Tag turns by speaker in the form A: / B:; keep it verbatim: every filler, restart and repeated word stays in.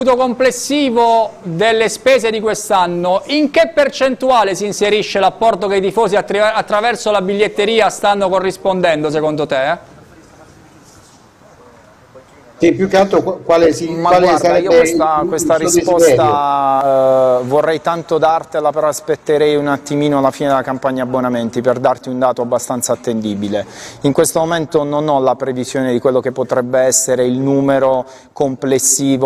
A: complessivo delle spese di quest'anno, in che percentuale si inserisce l'apporto che i tifosi attra attraverso la biglietteria stanno corrispondendo secondo te?
B: Sì, più che altro quale, si,
C: Ma
B: quale
C: guarda,
B: sarebbe
C: io questa,
B: il,
C: questa
B: il
C: risposta eh, vorrei tanto dartela, però aspetterei un attimino alla fine della campagna abbonamenti per darti un dato abbastanza attendibile. In questo momento non ho la previsione di quello che potrebbe essere il numero complessivo